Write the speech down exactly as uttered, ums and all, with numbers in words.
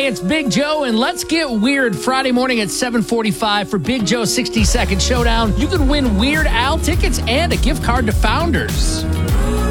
it's Big Joe, and let's get weird Friday morning at seven forty-five for Big Joe's sixty second Showdown. You can win Weird Al tickets and a gift card to Founders.